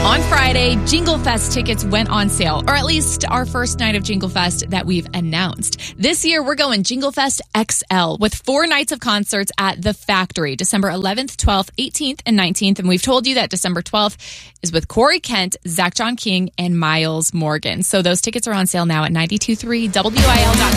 On Friday, Jingle Fest tickets went on sale, or at least our first night of Jingle Fest that we've announced. This year, we're going Jingle Fest XL with 4 nights of concerts at The Factory, December 11th, 12th, 18th, and 19th. And we've told you that December 12th is with Corey Kent, Zach John King, and Miles Morgan. So those tickets are on sale now at 92.3WIL.com.